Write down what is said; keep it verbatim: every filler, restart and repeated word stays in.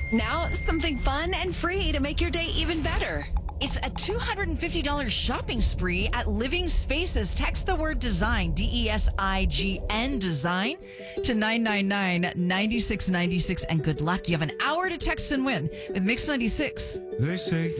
Now, something fun and free to make your day even better. It's a two hundred fifty dollars shopping spree at Living Spaces. Text the word design, D E S I G N, design, to nine nine nine, nine six nine six, and good luck. You have an hour to text and win with Mix ninety-six. They say